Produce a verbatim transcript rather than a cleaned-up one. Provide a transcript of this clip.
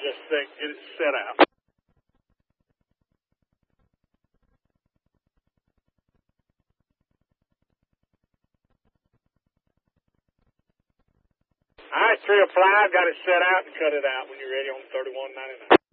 just a sec. Get it set out. All right, three oh five, got it set out and cut it out when you're ready on thirty-one ninety-nine.